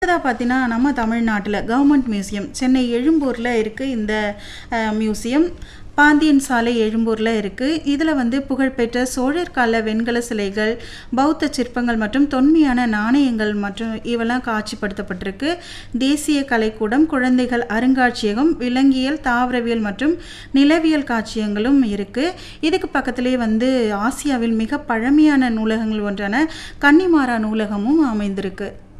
அடுத்ததாக பார்த்தீங்கன்னா நம்ம தமிழ்நாட்டில் கவர்மெண்ட் மியூசியம் சென்னை எழும்பூரில் இருக்குது. இந்த மியூசியம் பாந்தியன் சாலை எழும்பூரில் இருக்குது. இதில் புகழ்பெற்ற சோழர் கால வெண்கல சிலைகள், பௌத்த சிற்பங்கள் மற்றும் தொன்மையான நாணயங்கள் மற்றும் இவெல்லாம் காட்சிப்படுத்தப்பட்டிருக்கு. தேசிய கலைக்கூடம், குழந்தைகள் அருங்காட்சியகம், விலங்கியல், தாவரவியல் மற்றும் நிலவியல் காட்சியங்களும் இருக்குது. இதுக்கு பக்கத்திலே ஆசியாவில் மிக பழமையான நூலகங்கள் ஒன்றான கன்னிமாரா நூலகமும் அமைந்திருக்கு.